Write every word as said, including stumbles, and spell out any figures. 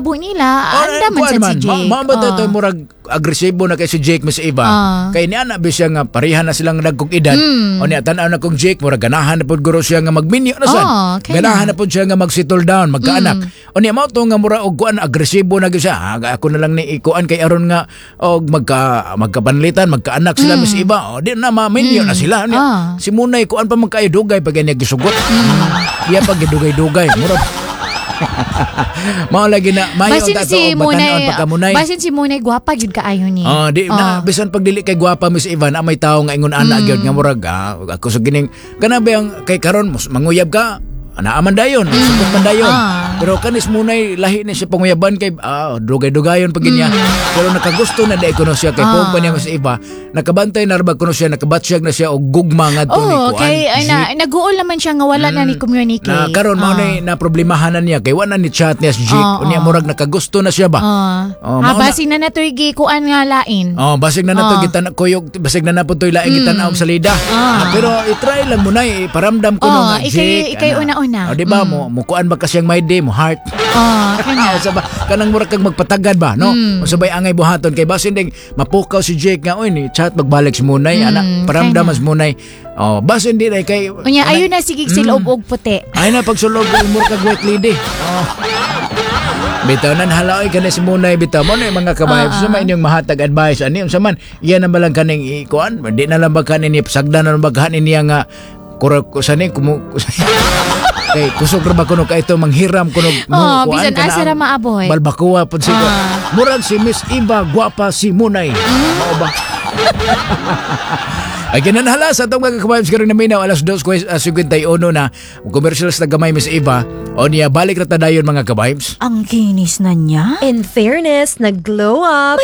hitabo nila, anda man sa si Jake. Ma ba tayo murag agresibo na kay si Jake mas Eva. Ah. Kay ni ana bisya nga pareha na silang nagkong edad. Mm. O niya tan-aw na kong Jake murag ganahan na pud guro siya nga magminyo na sad. Oh, okay ganahan na. na pud siya nga mag-settle down, magkaanak. Mm. O niya mao to nga mura og kuan agresibo na gyud siya. Ah, ako na lang ni ikuan kay aron nga og magka magkapanlitan, magkaanak sila mm. mas Eva. O di na maminyo mm. na sila. Niya, ah. Si Munay kuan pa magkayo dugay pag niya gisugot. Mm. Iya pag dugay-dugay. Mura mao lagi na mayo basin ta si to Munay, pagkamunay. basin si Munay gwapa gyud kaayo ni. Oh, di oh. na bisan pag dili kay gwapa Miss Ivan, may tawo nga ingon ana gyud nga murag ah, ako sa gining kana ba ang kay karon manguyab ka ana man dayon, mm. Sugod man dayon. Ah. Pero kanis Munay lahi ni siya panguyaban kay ah, dugay-dugayon pag niya. Mm. Pero nakagusto na dai kuno siya kay ah. Pong niya Miss Iva, nakabantay na rabag kuno siya, nakabatsyag na siya og gugma ngadto oh, ni kuan. Okay, ay na naguol naman siya nga wala mm. na ni communicate. Na karon mao ah. na problemahan na niya kay wala ni chat niya si Jake. Oh, Unya oh. murag nakagusto na siya ba? Oh. Oh, ha basig na natoy gikuan nga lain. Oh, basig na nato oh. gitan kuyog, basig na na toy lain mm. gitan-aw sa lida. Oh. Ah, pero i-try lang mo na iparamdam ko oh, nga Jake. Ikay una-una. Oh, di ba mm. mo mukuan ba kasiyang may day mo heart? Oh, kanya. Sa ba kanang murag kag magpatagad ba, no? Mm. Sabay angay buhaton kay basin ding mapukaw si Jake nga oy ni chat magbalik si Munay, mm. ana paramdam mas Munay. Oh, basin di ay kay unya ayo na sige silog mm. og puti. Ay na pagsulog og murag kag wet lady. Oh. Bitaw nan halaoy kana si Munay bitaw mo na mga kabayan uh, uh. sa may inyong mahatag advice ani unsa man iyan na balang kaning ikuan di na lang ba kanin ni sagdan na baghan niya nga kurag kusani kumu kay kusog ra ba kuno kay ito manghiram kuno oh, bisan asa ra maaboy. Balbakuwa pud sigo. Uh. Murag si Miss Iva gwapa si Munay. Mm. Mao ba? Ay kinanhala sa itong mga kabayabs karon na minaw alas dos fifty-one na commercials na gamay Miss Eva o niya balik na tadayon mga kabayabs. Ang kinis na niya. In fairness, nag-glow up.